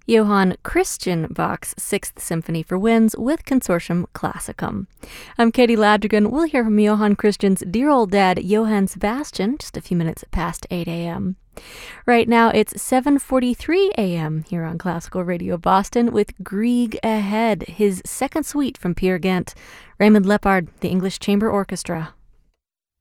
Johann Christian Bach's Sixth Symphony for winds with Consortium Classicum. I'm Katie Ladrigan. We'll hear from Johann Christian's dear old dad, Johann Sebastian, just a few minutes past 8 a.m. Right now, it's 7:43 a.m. here on Classical Radio Boston with Grieg Ahead, his second suite from Peer Gynt. Raymond Lepard, the English Chamber Orchestra.